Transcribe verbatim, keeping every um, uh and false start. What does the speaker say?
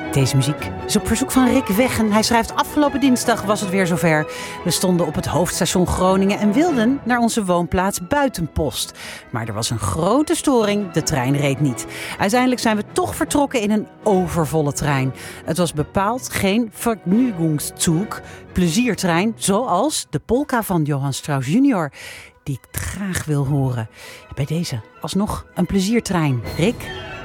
Deze muziek is op verzoek van Rick Weggen. Hij schrijft: afgelopen dinsdag was het weer zover. We stonden op het hoofdstation Groningen en wilden naar onze woonplaats Buitenpost. Maar er was een grote storing, de trein reed niet. Uiteindelijk zijn we toch vertrokken in een overvolle trein. Het was bepaald geen Vergnügungszug, pleziertrein, zoals de polka van Johann Strauss junior, die ik graag wil horen. Bij deze alsnog een pleziertrein. Rick?